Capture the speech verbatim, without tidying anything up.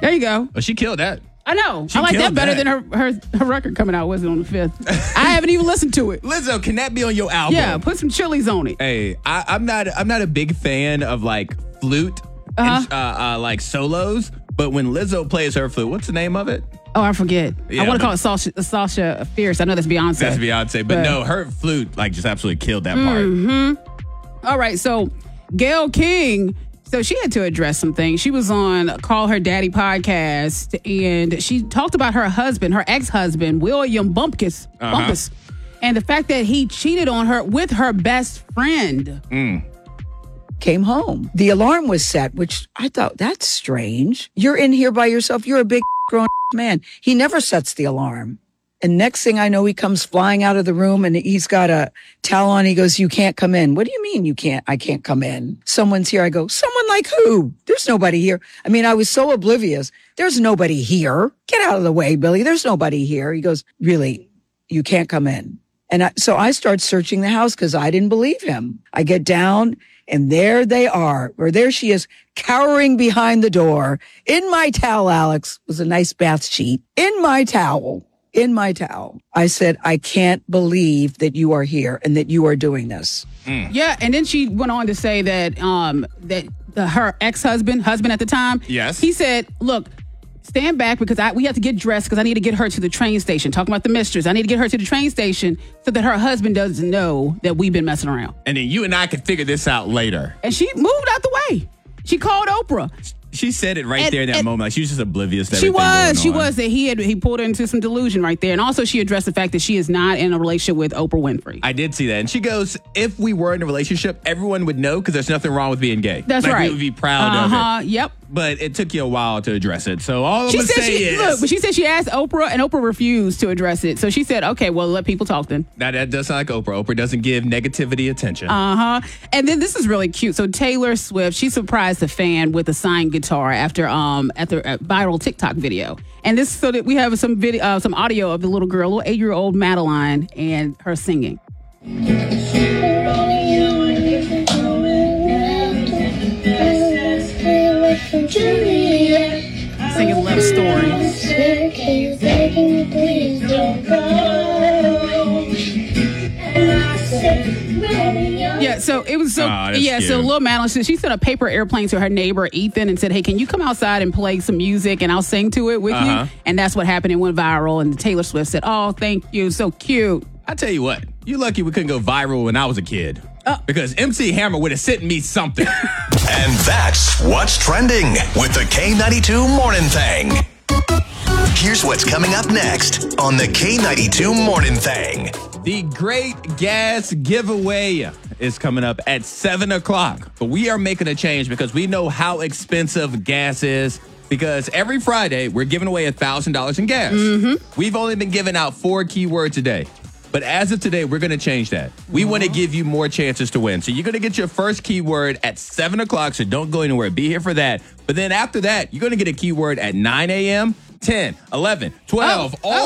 There you go. Oh, she killed that. I know. She I like that killed better that. than her, her her record coming out, was it, on the fifth? I haven't even listened to it. Lizzo, can that be on your album? Yeah, put some chilies on it. Hey, I, I'm not I'm not a big fan of like flute Uh-huh. and uh, uh, like solos, but when Lizzo plays her flute, what's the name of it? Oh, I forget. Yeah, I want but- to call it Sasha, Sasha Fierce. I know that's Beyonce. That's Beyonce, but But- no, her flute like just absolutely killed that part. All right, so Gayle King, so she had to address some things. She was on Call Her Daddy podcast, and she talked about her husband, her ex-husband, William Bumpkus, Uh-huh. Bumpus, and the fact that he cheated on her with her best friend. Came home. The alarm was set, which I thought, that's strange. You're in here by yourself. You're a big grown man. He never sets the alarm. And next thing I know, he comes flying out of the room and he's got a towel on. He goes, you can't come in. What do you mean you can't? I can't come in. Someone's here. I go, someone like who? There's nobody here. I mean, I was so oblivious. There's nobody here. Get out of the way, Billy. There's nobody here. He goes, really? You can't come in. And I, so I start searching the house because I didn't believe him. I get down and there they are, or there she is, cowering behind the door. In my towel, Alex, was a nice bath sheet. In my towel, in my towel. I said, I can't believe that you are here and that you are doing this. Yeah, and then she went on to say that um that the, her ex-husband, husband at the time, Yes. he said, look, stand back because I, we have to get dressed because I need to get her to the train station. Talking about the mistress. I need to get her to the train station so that her husband doesn't know that we've been messing around. And then you and I can figure this out later. And she moved out the way. She called Oprah. She said it right And- there in that and- moment. Like she was just oblivious to She everything was. going She on. was that he had he pulled her into some delusion right there. And also she addressed the fact that she is not in a relationship with Oprah Winfrey. I did see that. And she goes, if we were in a relationship, everyone would know because there's nothing wrong with being gay. That's like, right. We would be proud of Uh-huh. it. Yep. But it took you a while to address it. So all I'm She going to said say she is... look, but she said she asked Oprah and Oprah refused to address it. So she said, okay, well, let people talk then. Now, that does sound like Oprah. Oprah doesn't give negativity attention. Uh-huh. And then this is really cute. So Taylor Swift, she surprised a fan with a signed guitar after um after a viral TikTok video. And this so that we have some video uh, some audio of the little girl, little eight-year-old Madeline, and her singing. Singing Love Story. Yeah, so it was so Aw, that's yeah, so cute. little Madeline, she, she sent a paper airplane to her neighbor Ethan and said, hey, can you come outside and play some music and I'll sing to it with Uh-huh. you? And that's what happened. It went viral and Taylor Swift said, oh, thank you, so cute. I tell you what, you lucky we couldn't go viral when I was a kid. Uh. because M C Hammer would have sent me something. And that's what's trending with the K ninety-two Morning Thing. Here's what's coming up next on the K ninety-two Morning Thing. The Great Gas Giveaway is coming up at seven o'clock. But we are making a change because we know how expensive gas is. Because every Friday, we're giving away one thousand dollars in gas. Mm-hmm. We've only been giving out four keywords a day. But as of today, we're going to change that. We want to give you more chances to win. So you're going to get your first keyword at seven o'clock, so don't go anywhere. Be here for that. But then after that, you're going to get a keyword at nine a.m., ten, eleven, twelve, Oh, all